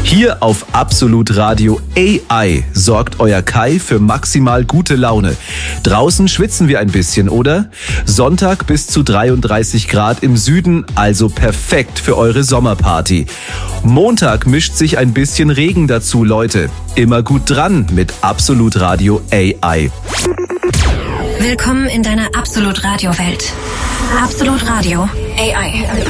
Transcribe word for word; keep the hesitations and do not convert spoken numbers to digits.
Hier auf Absolut Radio A I sorgt euer Kai für maximal gute Laune. Draußen schwitzen wir ein bisschen, oder? Sonntag bis zu dreiunddreißig Grad im Süden, also perfekt für eure Sommerparty. Montag mischt sich ein bisschen Regen dazu, Leute. Immer gut dran mit Absolut Radio A I. Willkommen in deiner Absolut Radio Welt. Absolut Radio A I.